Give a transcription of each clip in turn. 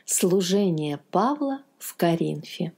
Служение Павла в Коринфе.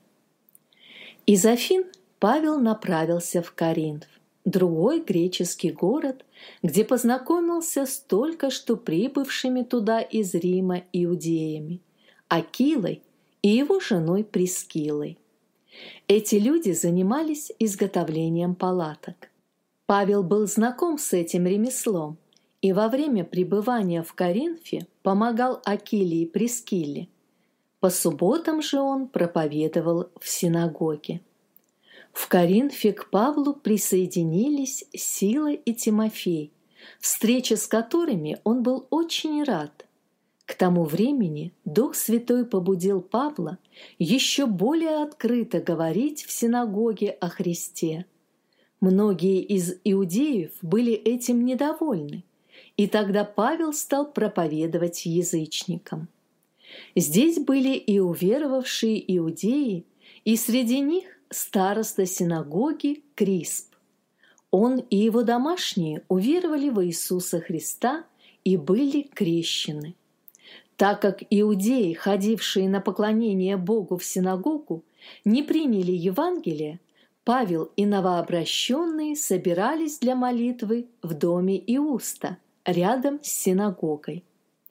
Из Афин Павел направился в Коринф, другой греческий город, где познакомился с только что прибывшими туда из Рима иудеями, Акилой и его женой Прискилой. Эти люди занимались изготовлением палаток. Павел был знаком с этим ремеслом и во время пребывания в Коринфе помогал Акиле и Прискиле. По субботам же он проповедовал в синагоге. В Коринфе к Павлу присоединились Сила и Тимофей, встрече с которыми он был очень рад. К тому времени Дух Святой побудил Павла еще более открыто говорить в синагоге о Христе. Многие из иудеев были этим недовольны, и тогда Павел стал проповедовать язычникам. Здесь были и уверовавшие иудеи, и среди них староста синагоги Крисп. Он и его домашние уверовали в Иисуса Христа и были крещены. Так как иудеи, ходившие на поклонение Богу в синагогу, не приняли Евангелие, Павел и новообращенные собирались для молитвы в доме Иуста, рядом с синагогой.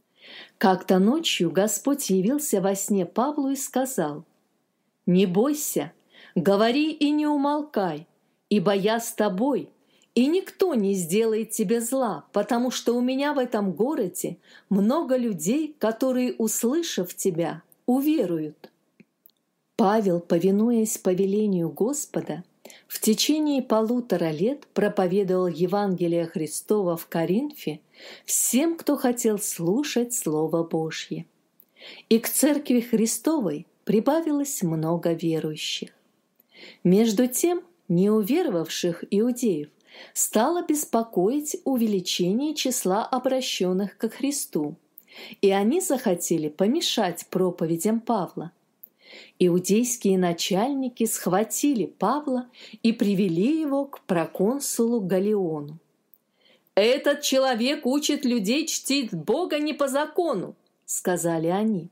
Как-то ночью Господь явился во сне Павлу и сказал: «Не бойся, говори и не умолкай, ибо я с тобой, и никто не сделает тебе зла, потому что у меня в этом городе много людей, которые, услышав тебя, уверуют». Павел, повинуясь повелению Господа, в течение 1,5 лет проповедовал Евангелие Христово в Коринфе всем, кто хотел слушать Слово Божье. И к Церкви Христовой прибавилось много верующих. Между тем, неуверовавших иудеев стало беспокоить увеличение числа обращенных ко Христу, и они захотели помешать проповедям Павла. Иудейские начальники схватили Павла и привели его к проконсулу Галлиону. «Этот человек учит людей чтить Бога не по закону», — сказали они.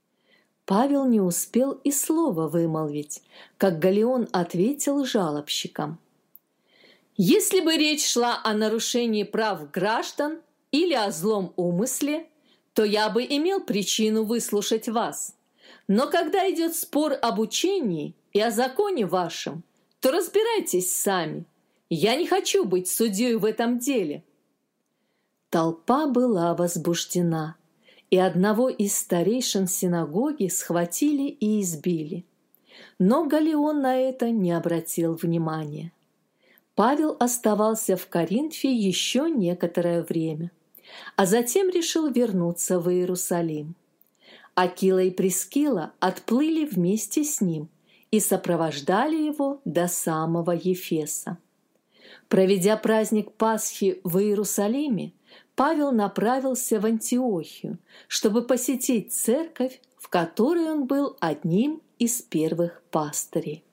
Павел не успел и слова вымолвить, как Галлион ответил жалобщикам: «Если бы речь шла о нарушении прав граждан или о злом умысле, то я бы имел причину выслушать вас. Но когда идет спор об учении и о законе вашем, то разбирайтесь сами. Я не хочу быть судьей в этом деле». Толпа была возбуждена, и одного из старейшин синагоги схватили и избили. Но Галлион на это не обратил внимания. Павел оставался в Коринфе еще некоторое время, а затем решил вернуться в Иерусалим. Акила и Прискила отплыли вместе с ним и сопровождали его до самого Ефеса. Проведя праздник Пасхи в Иерусалиме, Павел направился в Антиохию, чтобы посетить церковь, в которой он был одним из первых пастырей.